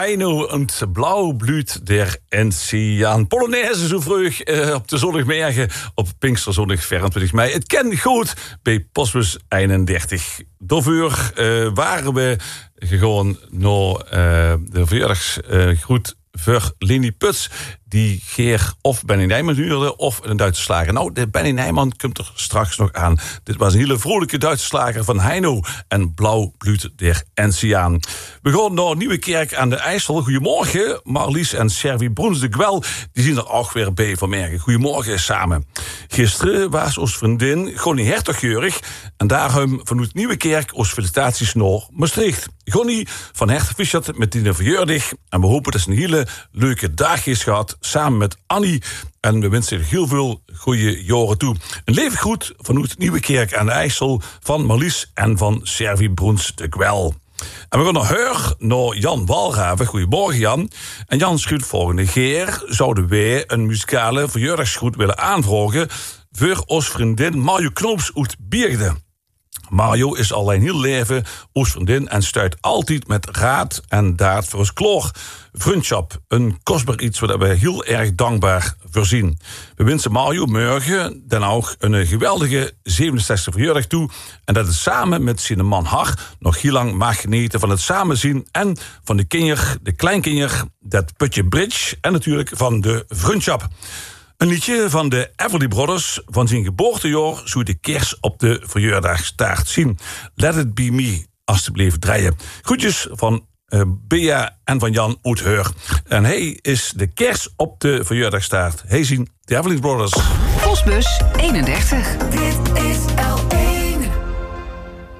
Heino und Blaublüt der Enzian. Polonaise zo vroeg op de zondagmorgen op Pinksterzondag 24 mei. Het kent goed bij Postbus 31. Daarvoor waren we gewoon naar de verjaardagsgroet voor Leni Puts, die Geer of Benny Nijman huurde of een Duitse slager. Nou, de Benny Nijman komt er straks nog aan. Dit was een hele vrolijke Duitse slager van Heino en Blaublüt der Enzian. We gaan naar Nieuwekerk aan de IJssel. Goedemorgen, Marlies en Servie Bruns de Gwel. Die zien er ook weer bij vanmorgen. Goedemorgen samen. Gisteren was ons vriendin Gonnie Hertogjeurig en daarom vanuit Nieuwekerk ons felicitaties naar Maastricht. Gonnie van harte gefeliciteerd met die verjaardag. En we hopen dat ze een hele leuke dag is gehad samen met Annie. En we wensen heel veel goede jaren toe. Een leven goed vanuit Nieuwekerk aan de IJssel van Marlies en van Servie Bruns de Gwel. En we gaan naar Jan Walraven. Goedemorgen, Jan. En Jan schreef volgende keer zouden wij een muzikale verjaardagsgroet willen aanvragen voor ons vriendin Mario Knoops uit Biergde. Mario is al een heel leven ons vriendin en stuit altijd met raad en daad voor ons kloor. Vriendschap, een kostbaar iets waar we heel erg dankbaar voor zien. We wensen Mario morgen dan ook een geweldige 67e verjaardag toe. En dat het samen met zijn man Har nog heel lang mag genieten van het samenzien en van de kleinkinder, dat Putje Bridge en natuurlijk van de vriendschap. Een liedje van de Everly Brothers van zijn geboortejaar zou de kers op de verjaardagstaart zien. Let It Be Me, alsjeblieft draaien. Groetjes van Bea en van Jan Oetheur. En hij is de kers op de verjaardagstaart. Hij zien de Everly Brothers. Postbus 31. Dit is